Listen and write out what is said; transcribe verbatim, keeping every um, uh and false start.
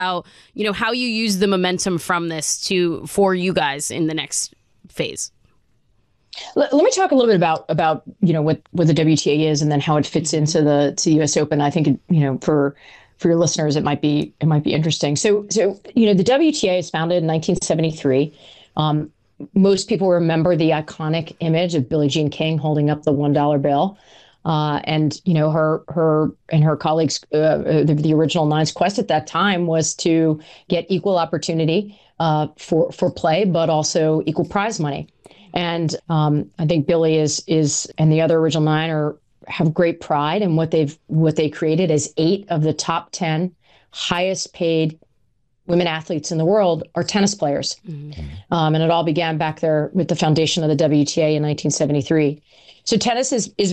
how, you know, how you use the momentum from this to for you guys in the next phase. Let, let me talk a little bit about about you know what what the W T A is and then how it fits into the to U S Open. I think you know for for your listeners it might be it might be interesting. So so you know the W T A is founded in nineteen seventy-three. Um, most people remember the iconic image of Billie Jean King holding up the one dollar bill. Uh, and, you know, her her and her colleagues, uh, the, the original Nine's quest at that time was to get equal opportunity uh, for for play, but also equal prize money. And um, I think Billie is is and the other original Nine are have great pride in what they've what they created as eight of the top ten highest paid women athletes in the world are tennis players. Mm-hmm. Um, and it all began back there with the foundation of the W T A in nineteen seventy-three. So tennis is is